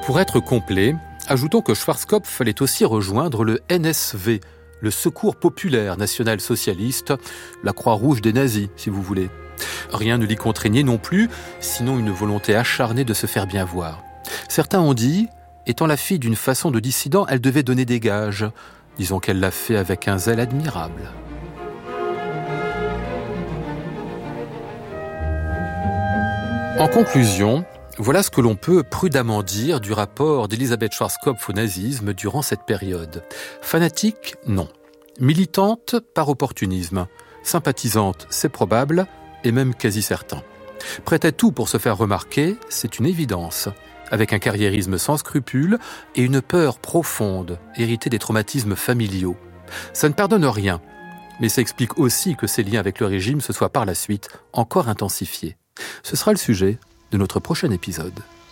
Pour être complet, ajoutons que Schwarzkopf fallait aussi rejoindre le NSV, le Secours populaire national-socialiste, la Croix-Rouge des nazis, si vous voulez. Rien ne l'y contraignait non plus, sinon une volonté acharnée de se faire bien voir. Certains ont dit, étant la fille d'une façon de dissident, elle devait donner des gages. Disons qu'elle l'a fait avec un zèle admirable. En conclusion, voilà ce que l'on peut prudemment dire du rapport d'Elisabeth Schwarzkopf au nazisme durant cette période. Fanatique, non. Militante, par opportunisme. Sympathisante, c'est probable, et même quasi certain. Prête à tout pour se faire remarquer, c'est une évidence. Avec un carriérisme sans scrupules et une peur profonde, héritée des traumatismes familiaux. Ça ne pardonne rien, mais ça explique aussi que ses liens avec le régime se soient par la suite encore intensifiés. Ce sera le sujet de notre prochain épisode.